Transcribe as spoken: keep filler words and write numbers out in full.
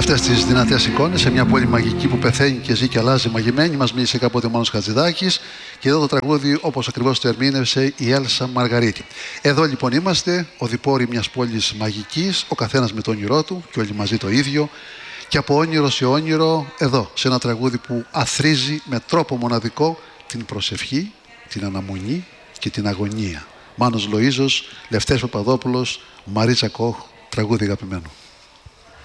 αυτές τις δυνατές εικόνες, σε μια πόλη μαγική που πεθαίνει και ζει και αλλάζει μαγειμένη, μας μίλησε κάποτε ο Μάνος Χατζηδάκης, και εδώ το τραγούδι όπως ακριβώς το ερμήνευσε η Έλσα Μαργαρίτη. Εδώ λοιπόν είμαστε, οδηπόροι μιας πόλης μαγικής, ο καθένας με το όνειρό του και όλοι μαζί το ίδιο, και από όνειρο σε όνειρο, εδώ, σε ένα τραγούδι που αθρίζει με τρόπο μοναδικό την προσευχή, την αναμονή και την αγωνία. Μάνος Λοΐζος, Λευτέρης Παπαδόπουλος, Μαρίτσα Κοχ, τραγούδι αγαπημένο.